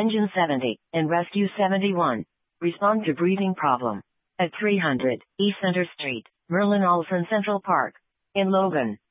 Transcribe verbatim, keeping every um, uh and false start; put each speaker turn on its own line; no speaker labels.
Engine seventy, and Rescue seventy-one. Respond to breathing problem. At three hundred, East Center Street, Merlin Olson Central Park. In Logan.